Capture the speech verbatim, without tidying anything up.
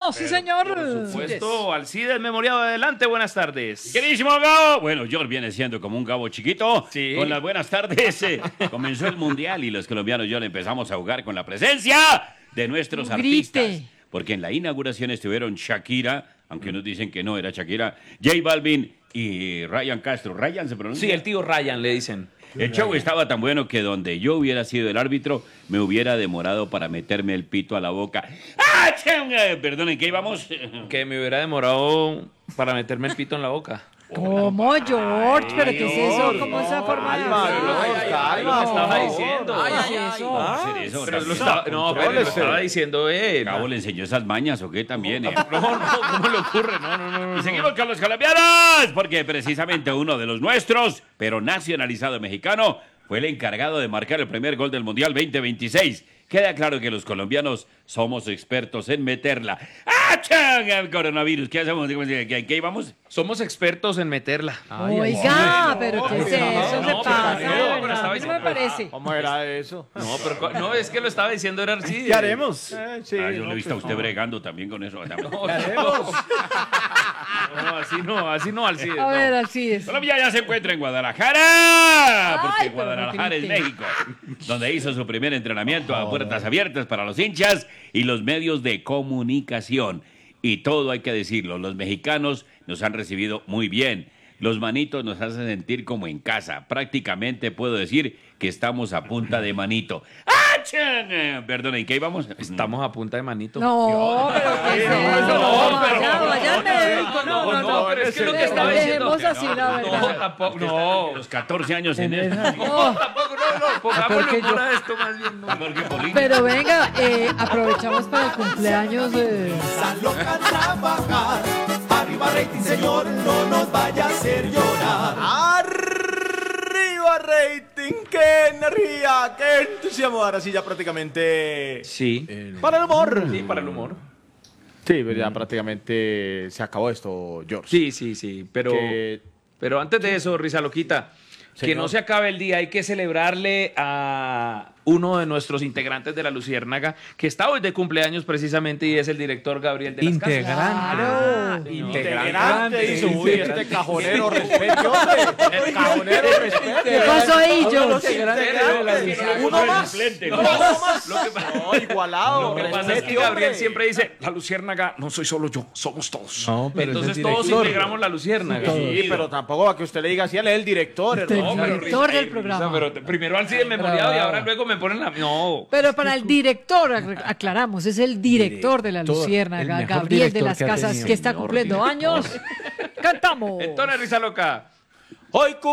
Gabo, sí señor. Por supuesto, Alcides Memoriado, adelante, buenas tardes. Queridísimo Gabo, bueno, George viene siendo como un Gabo chiquito. Sí. Con las buenas tardes, eh, comenzó el mundial y los colombianos ya le empezamos a jugar con la presencia de nuestros No artistas. grite. Porque en la inauguración estuvieron Shakira, aunque nos dicen que no era Shakira, J Balvin y Ryan Castro. ¿Ryan se pronuncia? Sí, el tío Ryan le dicen. El show estaba tan bueno que donde yo hubiera sido el árbitro, me hubiera demorado para meterme el pito a la boca. ¡Ah, chinga! Perdonen, ¿qué íbamos? Que me hubiera demorado para meterme el pito en la boca. ¿Cómo, George? ¿Pero qué es eso? ¿Cómo esa forma de calma, hablar? George, Ay, calma, lo que estaba por favor. diciendo. ¿Qué Ay, es eso? ¿Cómo hacer eso? Pero lo Ramiro? estaba, no, pero lo Contrólese. estaba diciendo él. Gabo le enseñó esas mañas o qué también. eh? No, no, ¿cómo le ocurre? No, no, no. Y no. seguimos con los colombianos, porque precisamente uno de los nuestros, pero nacionalizado mexicano, fue el encargado de marcar el primer gol del Mundial veinte veintiséis. Queda claro que los colombianos somos expertos en meterla. ¡Ah, changa! El coronavirus. ¿Qué hacemos? ¿En qué íbamos? Somos expertos en meterla. Oiga, pero ¿qué es eso? no, ¿Se pero pasa? no, pero estaba No diciendo- me parece. ¿Cómo era eso? No, pero cu- no, es que lo estaba diciendo era Arcides. ¿Qué haremos? Eh, sí, Ah, yo no, lo he visto a pues, usted bregando también con eso. No, no, no, así no, así no, Alcides. A no. ver, así es. Colombia ya se encuentra en Guadalajara, porque Ay, pero no Guadalajara es grite. México, donde hizo su primer entrenamiento a puertas abiertas para los hinchas y los medios de comunicación. Y todo hay que decirlo, los mexicanos nos han recibido muy bien. Los manitos nos hacen sentir como en casa. Prácticamente puedo decir que estamos a punta de manito. ¡Ah, chan! Perdonen, ¿qué íbamos? Estamos a punta de manito. No, pero ¿qué es eso? No, vaya, vaya al médico. No, no, no. pero es que lo que Dejemos- estaba diciendo. Dejemos así la No, verdad. tampoco, no. Los catorce años en eso. No, tampoco, no, no. Pongámosle humor a esto más bien. No. Porque Polín- Pero venga, eh, aprovechamos para el cumpleaños de... Loca trabajar, arriba rating señor, no nos vaya a hacer llorar. ¡Arriba rating! ¡Qué energía! ¡Qué entusiasmo! Ahora sí ya prácticamente... Sí. Para el humor. Sí, para el humor. Sí, pero ya prácticamente se acabó esto, George. Sí, sí, sí. Pero, Que- pero antes de eso, Risa Loquita, que Señor. no se acabe el día, hay que celebrarle a uno de nuestros integrantes de la Luciérnaga, que está hoy de cumpleaños precisamente y es el director Gabriel de las Casas. Claro. Integrante. Dice, uy, este cajonero, respete, hombre. El cajonero, respete. ¿Qué pasó ahí, George? Uno más. Suplente. Uno más. No, igualado. Lo que pasa es que respete, Gabriel hombre. siempre dice, la Luciérnaga no soy solo yo, somos todos. No, pero es el Entonces todos director. integramos la Luciérnaga. Sí, pero tampoco va que usted le diga así, él es el director, El hermano. pero director Risa, del ay, programa. Risa, pero te- primero al CIDE memoriado y ahora luego me ponen la... No. Pero para el director, ac- aclaramos, es el director de la Director, el Luciérnaga, mejor Gabriel de director las que ha Casas, tenido. que está cumpliendo años. ¡Cantamos! Entonces, Risa Loca. Hoy